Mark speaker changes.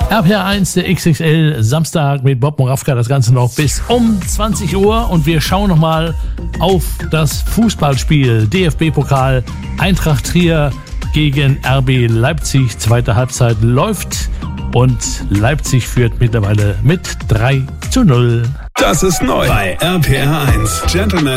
Speaker 1: RPR1, der XXL, Samstag mit Bob Moravka, das Ganze noch bis um 20 Uhr. Und wir schauen nochmal auf das Fußballspiel. DFB-Pokal, Eintracht Trier gegen RB Leipzig. Zweite Halbzeit läuft und Leipzig führt mittlerweile mit 3:0.
Speaker 2: Das ist neu bei RPR1. Gentlemen